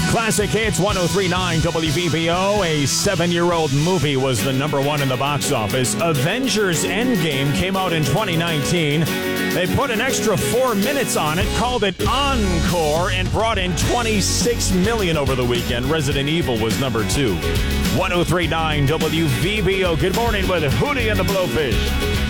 Classic Hits 103.9 WVBO. A 7-year-old movie was the number one in the box office. Avengers Endgame came out in 2019. They put an extra 4 minutes on it, called it Encore, and brought in $26 million over the weekend. Resident Evil was number 2. 103.9 WVBO. Good morning with Hootie and the Blowfish.